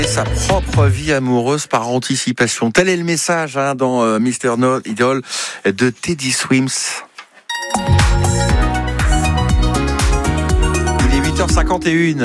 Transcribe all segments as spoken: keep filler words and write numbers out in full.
Sa propre vie amoureuse par anticipation. Tel est le message hein, dans euh, mister Not Idol de Teddy Swims. Il est huit heures cinquante et une.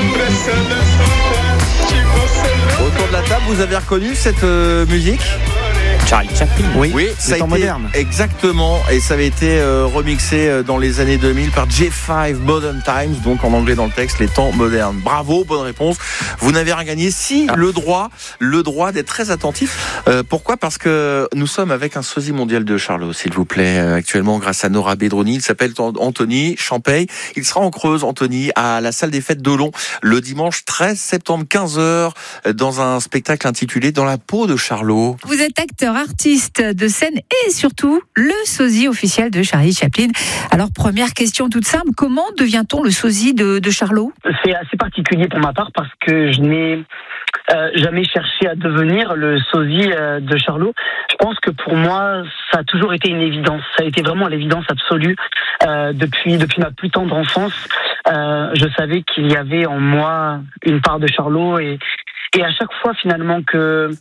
Autour de la table, vous avez reconnu cette euh, musique ? Charlie Chaplin. Oui, oui, ça a été moderne. Exactement, et ça avait été euh, remixé euh, dans les années deux mille par J cinq Modern Times, donc en anglais dans le texte, les temps modernes. Bravo, bonne réponse. Vous n'avez rien gagné. Si ah. le droit, le droit d'être très attentif. Euh, pourquoi ? Parce que nous sommes avec un sosie mondial de Charlot, s'il vous plaît, euh, actuellement grâce à Nora Bedroni. Il s'appelle Anthony Champagne. Il sera en Creuse, Anthony, à la salle des fêtes d'Olon le dimanche treize septembre, quinze heures, dans un spectacle intitulé Dans la peau de Charlot. Vous êtes acteur, artiste de scène et surtout le sosie officiel de Charlie Chaplin. Alors première question toute simple, comment devient-on le sosie de, de Charlot ? C'est assez particulier pour ma part parce que je n'ai euh, jamais cherché à devenir le sosie euh, de Charlot. Je pense que pour moi, ça a toujours été une évidence. Ça a été vraiment l'évidence absolue euh, depuis depuis ma plus tendre enfance. Euh, je savais qu'il y avait en moi une part de Charlot et Et à chaque fois, finalement, que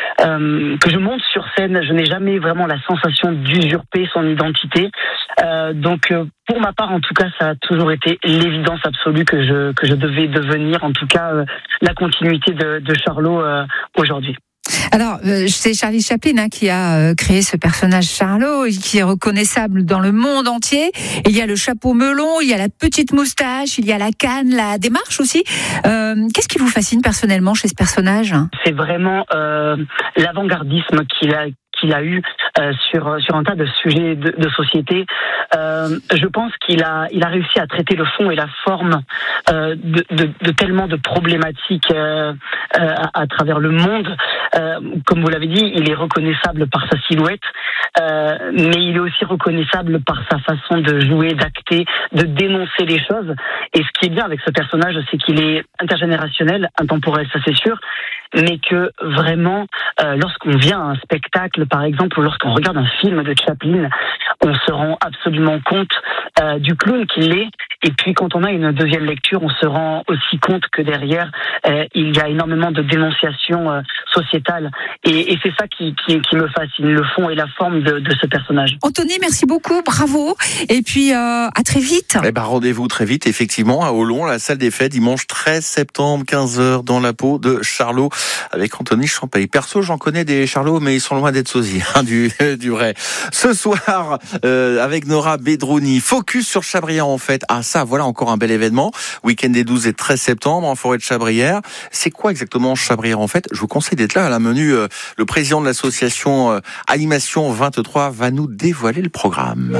euh, que je monte sur scène, je n'ai jamais vraiment la sensation d'usurper son identité. Euh, donc, euh, pour ma part, en tout cas, ça a toujours été l'évidence absolue que je que je devais devenir, en tout cas, euh, la continuité de, de Charlot euh, aujourd'hui. Alors, euh, c'est Charlie Chaplin hein, qui a euh, créé ce personnage Charlot, qui est reconnaissable dans le monde entier. Il y a le chapeau melon, il y a la petite moustache, il y a la canne, la démarche aussi. Euh, qu'est-ce qui vous fascine personnellement chez ce personnage ? C'est vraiment euh, l'avant-gardisme qu'il a qu'il a eu euh, sur sur un tas de sujets de, de société. Euh, je pense qu'il a il a réussi à traiter le fond et la forme euh, de, de, de tellement de problématiques euh, euh, à, à travers le monde. Euh, comme vous l'avez dit, il est reconnaissable par sa silhouette, euh, mais il est aussi reconnaissable par sa façon de jouer, d'acter, de dénoncer les choses. Et ce qui est bien avec ce personnage, c'est qu'il est intergénérationnel, intemporel, ça c'est sûr, mais que vraiment, euh, lorsqu'on vient à un spectacle, par exemple, ou lorsqu'on regarde un film de Chaplin, on se rend absolument compte euh, du clown qu'il est. Et puis, quand on a une deuxième lecture, on se rend aussi compte que derrière, euh, il y a énormément de dénonciations euh, sociétales. Et, et c'est ça qui, qui, qui me fascine, le fond et la forme de, de ce personnage. Anthony, merci beaucoup, bravo. Et puis, euh, à très vite. Eh ben, rendez-vous très vite, effectivement, à Olon, la salle des fêtes, dimanche treize septembre, quinze heures, dans la peau de Charlot, avec Anthony Champagne. Perso, j'en connais des Charlots, mais ils sont loin d'être sosies, hein, du, du vrai. Ce soir, euh, avec Nora Bedroni, focus sur Chabrière, en fait. Ah, ça, voilà encore un bel événement. Week-end des douze et treize septembre, en forêt de Chabrière. C'est quoi exactement Chabrière, en fait ? Je vous conseille d'être là à la menu. Euh, le président de l'association euh, Animation vingt-trois va nous dévoiler le programme.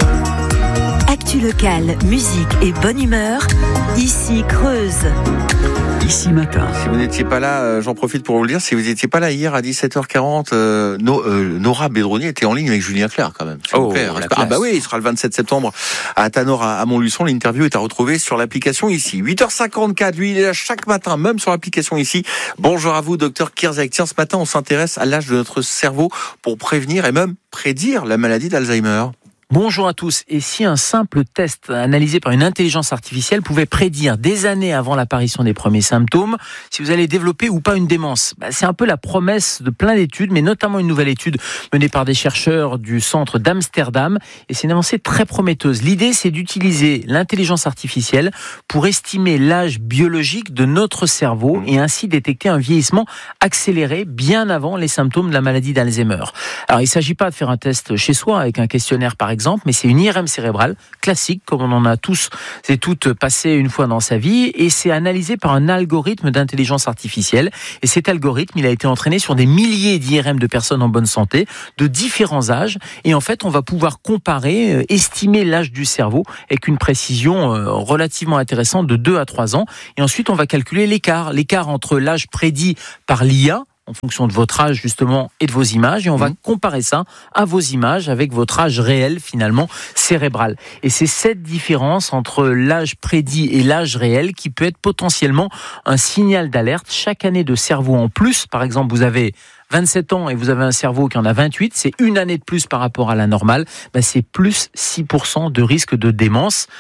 Actu locale, musique et bonne humeur, ici Creuse. Ici matin. Si vous n'étiez pas là, euh, j'en profite pour vous le dire, si vous n'étiez pas là hier à dix-sept heures quarante, euh, no, euh, Nora Bedroni était en ligne avec Julien Clerc quand même. Oh, ah bah oui, il sera le vingt-sept septembre à Tanor à Montluçon. L'interview est à retrouver sur l'application ici. huit heures cinquante-quatre, lui il est là chaque matin, même sur l'application ici. Bonjour à vous, docteur Kirzek. Tiens, ce matin on s'intéresse à l'âge de notre cerveau pour prévenir et même prédire la maladie d'Alzheimer. Bonjour à tous. Et si un simple test analysé par une intelligence artificielle pouvait prédire des années avant l'apparition des premiers symptômes si vous allez développer ou pas une démence ? Bah, c'est un peu la promesse de plein d'études, mais notamment une nouvelle étude menée par des chercheurs du centre d'Amsterdam. Et c'est une avancée très prometteuse. L'idée, c'est d'utiliser l'intelligence artificielle pour estimer l'âge biologique de notre cerveau et ainsi détecter un vieillissement accéléré bien avant les symptômes de la maladie d'Alzheimer. Alors, il ne s'agit pas de faire un test chez soi avec un questionnaire, par exemple, mais c'est une I R M cérébrale classique, comme on en a tous et toutes passé une fois dans sa vie, et c'est analysé par un algorithme d'intelligence artificielle. Et cet algorithme, il a été entraîné sur des milliers d'I R M de personnes en bonne santé, de différents âges, et en fait, on va pouvoir comparer, euh, estimer l'âge du cerveau avec une précision euh, relativement intéressante de deux à trois ans. Et ensuite, on va calculer l'écart, l'écart entre l'âge prédit par l'I A, en fonction de votre âge justement et de vos images, et on va mmh. comparer ça à vos images avec votre âge réel finalement cérébral. Et c'est cette différence entre l'âge prédit et l'âge réel qui peut être potentiellement un signal d'alerte. Chaque année de cerveau en plus, par exemple vous avez vingt-sept ans et vous avez un cerveau qui en a vingt-huit, c'est une année de plus par rapport à la normale, ben c'est plus six pour cent de risque de démence.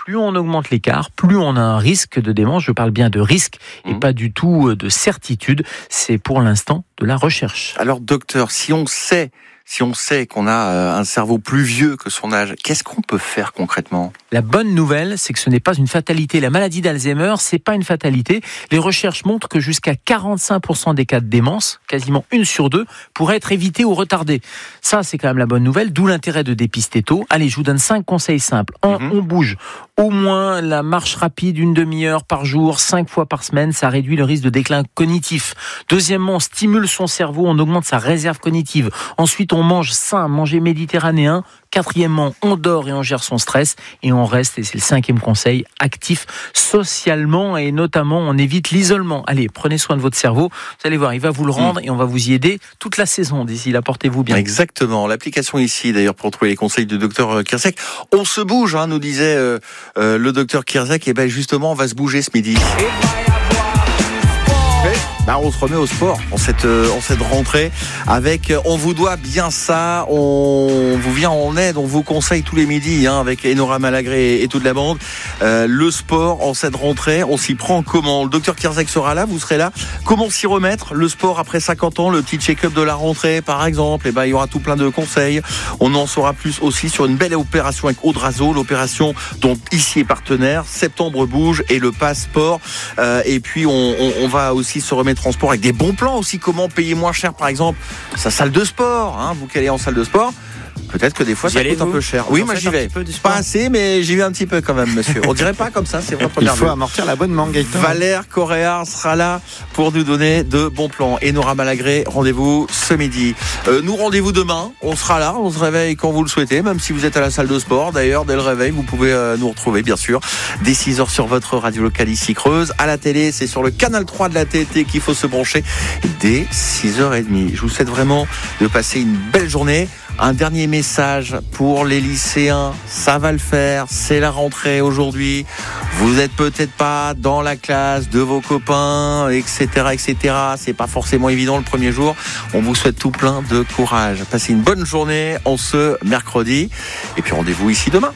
plus on augmente l'écart, plus on a un risque de démence. Je parle bien de risque et mmh. pas du tout de certitude. C'est pour l'instant de la recherche. Alors docteur, si on sait, si on sait qu'on a un cerveau plus vieux que son âge, qu'est-ce qu'on peut faire concrètement ? La bonne nouvelle, c'est que ce n'est pas une fatalité. La maladie d'Alzheimer, c'est pas une fatalité. Les recherches montrent que jusqu'à quarante-cinq pour cent des cas de démence, quasiment une sur deux, pourraient être évités ou retardés. Ça, c'est quand même la bonne nouvelle, d'où l'intérêt de dépister tôt. Allez, je vous donne cinq conseils simples. Un, mmh. on bouge. Au moins la marche rapide, une demi-heure par jour, cinq fois par semaine, ça réduit le risque de déclin cognitif. Deuxièmement, on stimule son cerveau, on augmente sa réserve cognitive. Ensuite, on mange sain, manger méditerranéen. Quatrièmement, on dort et on gère son stress. Et on reste, et c'est le cinquième conseil, actif socialement et notamment on évite l'isolement. Allez, prenez soin de votre cerveau. Vous allez voir, il va vous le rendre mmh. et on va vous y aider toute la saison d'ici là. Portez-vous bien. Exactement. L'application ici, d'ailleurs, pour trouver les conseils du docteur Kierzek. On se bouge, hein, nous disait euh, euh, le docteur Kierzek. Et ben justement, on va se bouger ce midi. Bah, on se remet au sport en cette, en cette rentrée avec On vous doit bien ça, on vous vient en aide, on vous conseille tous les midis hein, avec Enora Malagré et toute la bande. Euh, le sport en cette rentrée, on s'y prend comment ? Le docteur Kierzek sera là, vous serez là. Comment s'y remettre ? Le sport après cinquante ans, le petit check-up de la rentrée par exemple, et ben, il y aura tout plein de conseils. On en saura plus aussi sur une belle opération avec Audrazo, l'opération dont ici est partenaire, Septembre Bouge et le passeport. Euh, et puis on, on, on va aussi se remettre transport avec des bons plans aussi, comment payer moins cher par exemple sa salle de sport, hein, vous qui allez en salle de sport, peut-être que des fois vous ça coûte un peu cher. Oui, moi j'y vais, pas assez mais j'y vais un petit peu quand même monsieur, on dirait pas comme ça, c'est votre première. Il faut amortir l'abonnement Gaëtan. Valère Correa sera là pour nous donner de bons plans. Et Nora Malagré, rendez-vous ce midi. Euh, nous rendez-vous demain, on sera là, on se réveille quand vous le souhaitez, même si vous êtes à la salle de sport. D'ailleurs, dès le réveil, vous pouvez euh, nous retrouver bien sûr dès six heures sur votre radio locale ici Creuse. À la télé, c'est sur le canal trois de la T N T qu'il faut se brancher dès six heures trente. Je vous souhaite vraiment de passer une belle journée. Un dernier message pour les lycéens, ça va le faire, c'est la rentrée aujourd'hui. Vous êtes peut-être pas dans la classe de vos copains, et cetera, et cetera. C'est pas forcément évident le premier jour. On vous souhaite tout plein de courage. Passez une bonne journée en ce mercredi. Et puis rendez-vous ici demain.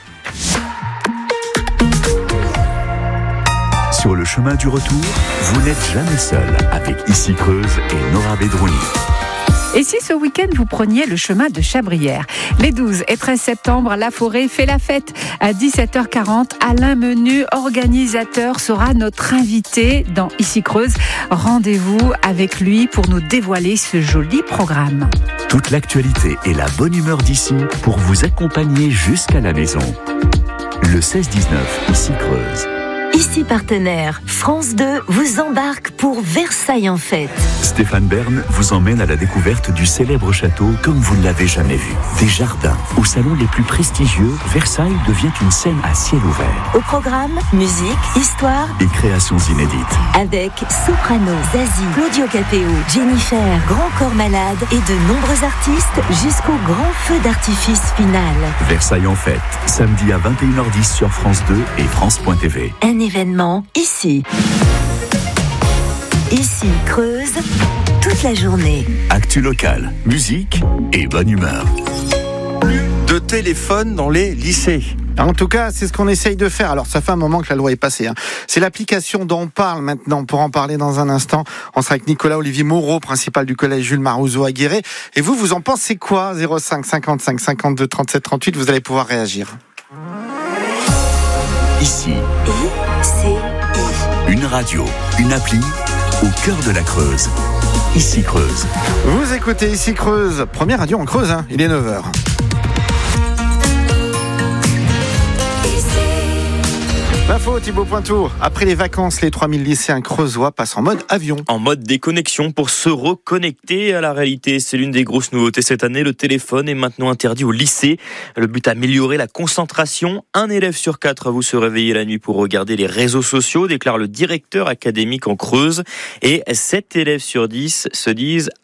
Sur le chemin du retour, vous n'êtes jamais seul avec Ici Creuse et Nora Bedrouni. Et si ce week-end vous preniez le chemin de Chabrières ? Les douze et treize septembre, la forêt fait la fête. À dix-sept heures quarante, Alain Menu, organisateur, sera notre invité dans Ici Creuse. Rendez-vous avec lui pour nous dévoiler ce joli programme. Toute l'actualité et la bonne humeur d'ici pour vous accompagner jusqu'à la maison. Le seize dix-neuf, Ici Creuse. Ici partenaire, France deux vous embarque pour Versailles en fête. Stéphane Bern vous emmène à la découverte du célèbre château comme vous ne l'avez jamais vu. Des jardins, aux salons les plus prestigieux, Versailles devient une scène à ciel ouvert. Au programme, musique, histoire et créations inédites. Avec Soprano, Zazie, Claudio Capéo, Jennifer, Grand Corps Malade et de nombreux artistes jusqu'au grand feu d'artifice final. Versailles en fête, samedi à vingt et une heures dix sur France deux et France point T V. Un événement ici. Ici, Creuse, toute la journée. Actu locale, musique et bonne humeur. Plus de téléphone dans les lycées. En tout cas, c'est ce qu'on essaye de faire. Alors, ça fait un moment que la loi est passée. Hein. C'est l'application dont on parle maintenant. Pour en parler dans un instant, on sera avec Nicolas-Olivier Moreau, principal du collège Jules Marouzeau à Guéret. Et vous, vous en pensez quoi ? zéro cinq cinquante-cinq cinquante-deux trente-sept trente-huit, vous allez pouvoir réagir. Ici, I C I. Une radio, une appli au cœur de la Creuse. Ici Creuse. Vous écoutez Ici Creuse, première radio en Creuse, hein. Il est neuf heures. L'info, Thibaut Pointour. Après les vacances, les trois mille lycéens creusois passent en mode avion. En mode déconnexion pour se reconnecter à la réalité. C'est l'une des grosses nouveautés cette année. Le téléphone est maintenant interdit au lycée. Le but, améliorer la concentration. Un élève sur quatre avoue se réveiller la nuit pour regarder les réseaux sociaux, déclare le directeur académique en Creuse. Et sept élèves sur dix se disent